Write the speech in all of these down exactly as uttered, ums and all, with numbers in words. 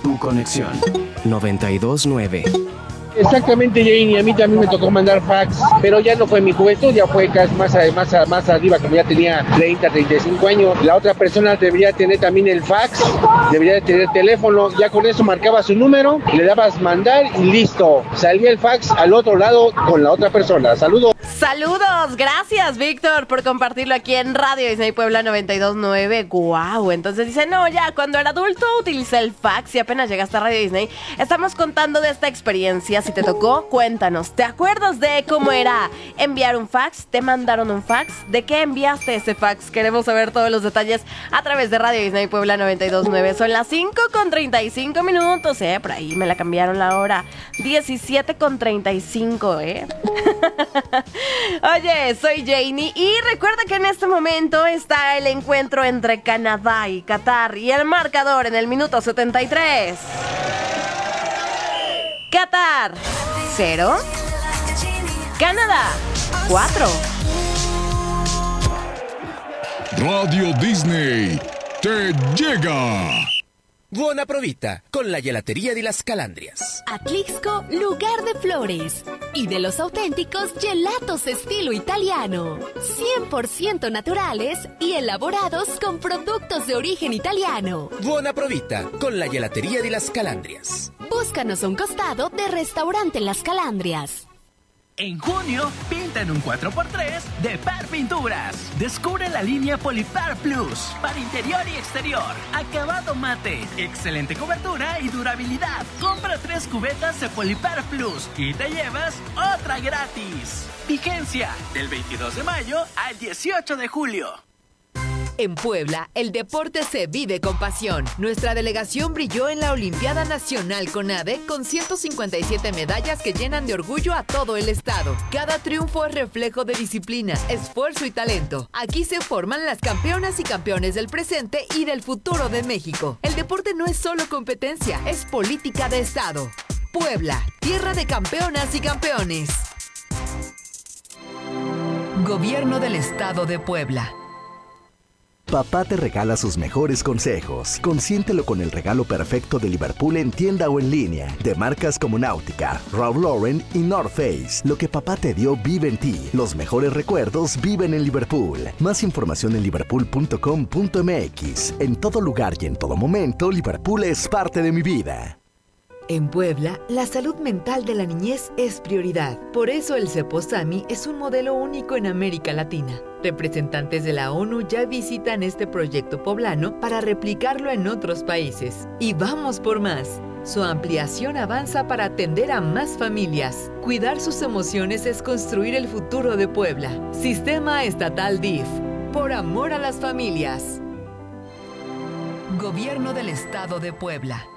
tu conexión. noventa y dos nueve. Exactamente, Jane, a mí también me tocó mandar fax, pero ya no fue mi juventud, ya fue casi más, más, más arriba, como ya tenía treinta, treinta y cinco años. La otra persona debería tener también el fax, debería tener teléfono, ya con eso marcaba su número, le dabas mandar y listo, salía el fax al otro lado con la otra persona. Saludos. Saludos, gracias Víctor por compartirlo aquí en Radio Disney Puebla noventa y dos nueve. Guau, entonces dice, no, ya cuando era adulto utilicé el fax y apenas llegaste a Radio Disney. Estamos contando de esta experiencia. Si te tocó, cuéntanos. ¿Te acuerdas de cómo era enviar un fax? ¿Te mandaron un fax? ¿De qué enviaste ese fax? Queremos saber todos los detalles a través de Radio Disney Puebla noventa y dos nueve. Son las cinco con treinta y cinco minutos, eh. Por ahí me la cambiaron la hora. diecisiete con treinta y cinco, eh. Oye, soy Janie y recuerda que en este momento está el encuentro entre Canadá y Qatar y el marcador en el minuto setenta y tres. Qatar, cero. Canadá, cuatro. Radio Disney te llega. Buona provita con la gelatería de las Calandrias. Atlixco, lugar de flores y de los auténticos gelatos estilo italiano. cien por ciento naturales y elaborados con productos de origen italiano. Buona provita con la gelatería de las Calandrias. Búscanos a un costado de Restaurante Las Calandrias. En junio, pinta en un cuatro por tres de Par Pinturas. Descubre la línea Polipar Plus para interior y exterior. Acabado mate, excelente cobertura y durabilidad. Compra tres cubetas de Polipar Plus y te llevas otra gratis. Vigencia del veintidós de mayo al dieciocho de julio. En Puebla, el deporte se vive con pasión. Nuestra delegación brilló en la Olimpiada Nacional CONADE con ciento cincuenta y siete medallas que llenan de orgullo a todo el estado. Cada triunfo es reflejo de disciplina, esfuerzo y talento. Aquí se forman las campeonas y campeones del presente y del futuro de México. El deporte no es solo competencia, es política de estado. Puebla, tierra de campeonas y campeones. Gobierno del Estado de Puebla. Papá te regala sus mejores consejos. Consiéntelo con el regalo perfecto de Liverpool en tienda o en línea. De marcas como Náutica, Ralph Lauren y North Face. Lo que papá te dio vive en ti. Los mejores recuerdos viven en Liverpool. Más información en liverpool punto com punto m x. En todo lugar y en todo momento, Liverpool es parte de mi vida. En Puebla, la salud mental de la niñez es prioridad. Por eso el Ceposami es un modelo único en América Latina. Representantes de la ONU ya visitan este proyecto poblano para replicarlo en otros países. Y vamos por más. Su ampliación avanza para atender a más familias. Cuidar sus emociones es construir el futuro de Puebla. Sistema Estatal D I F. Por amor a las familias. Gobierno del Estado de Puebla.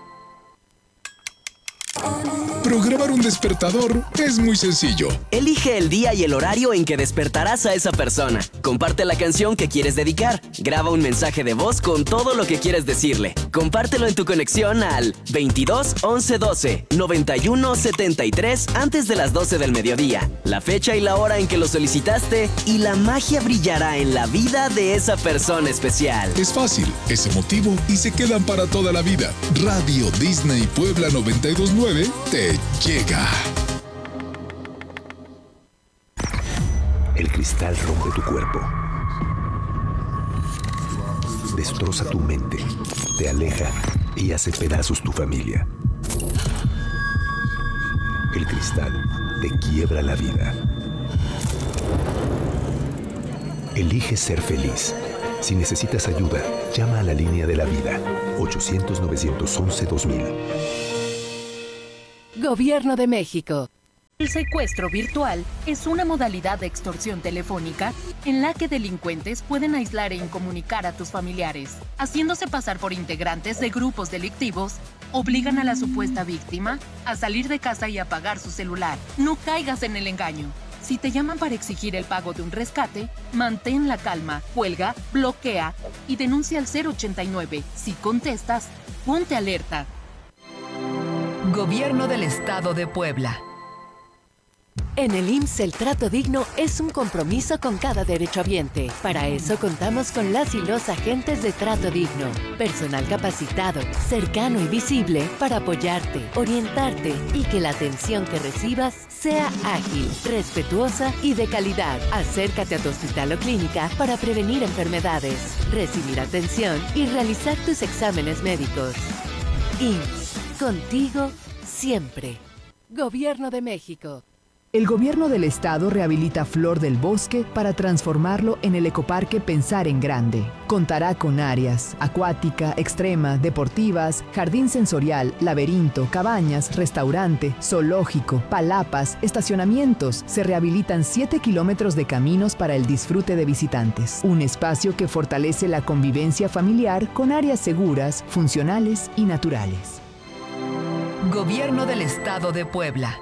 Programar un despertador es muy sencillo. Elige el día y el horario en que despertarás a esa persona. Comparte la canción que quieres dedicar. Graba un mensaje de voz con todo lo que quieres decirle. Compártelo en tu conexión al veintidós once doce noventa y uno setenta y tres antes de las doce del mediodía. La fecha y la hora en que lo solicitaste y la magia brillará en la vida de esa persona especial. Es fácil, es emotivo y se quedan para toda la vida. Radio Disney Puebla noventa y dos nueve te llega. El cristal rompe tu cuerpo, destroza tu mente, te aleja y hace pedazos tu familia. El cristal te quiebra la vida. Elige ser feliz. Si necesitas ayuda, llama a la línea de la vida, ochocientos nueve once dos mil. Gobierno de México. El secuestro virtual es una modalidad de extorsión telefónica en la que delincuentes pueden aislar e incomunicar a tus familiares. Haciéndose pasar por integrantes de grupos delictivos, obligan a la supuesta víctima a salir de casa y apagar su celular. No caigas en el engaño. Si te llaman para exigir el pago de un rescate, mantén la calma, cuelga, bloquea y denuncia al cero ochenta y nueve. Si contestas, ponte alerta. Gobierno del Estado de Puebla. En el I M S S el trato digno es un compromiso con cada derechohabiente. Para eso contamos con las y los agentes de trato digno. Personal capacitado, cercano y visible para apoyarte, orientarte y que la atención que recibas sea ágil, respetuosa y de calidad. Acércate a tu hospital o clínica para prevenir enfermedades, recibir atención y realizar tus exámenes médicos. I M S S, contigo siempre. Gobierno de México. El gobierno del estado rehabilita Flor del Bosque para transformarlo en el ecoparque Pensar en Grande. Contará con áreas acuática, extrema, deportivas, jardín sensorial, laberinto, cabañas, restaurante, zoológico, palapas, estacionamientos. Se rehabilitan siete kilómetros de caminos para el disfrute de visitantes. Un espacio que fortalece la convivencia familiar con áreas seguras, funcionales y naturales. Gobierno del Estado de Puebla.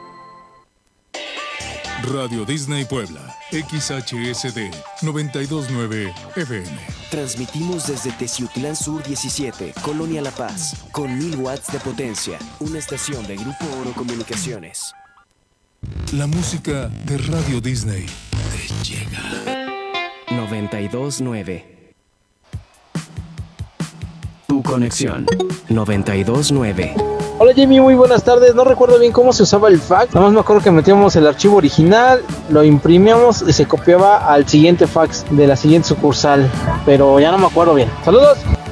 Radio Disney Puebla, X H S D noventa y dos punto nueve F M. Transmitimos desde Teciutlán Sur diecisiete, Colonia La Paz, con mil watts de potencia, una estación de Grupo Oro Comunicaciones. La música de Radio Disney te llega. noventa y dos punto nueve. Tu conexión. noventa y dos punto nueve. Hola Jamie, muy buenas tardes. No recuerdo bien cómo se usaba el fax. Nada más me acuerdo que metíamos el archivo original, lo imprimíamos y se copiaba al siguiente fax de la siguiente sucursal. Pero ya no me acuerdo bien. ¡Saludos!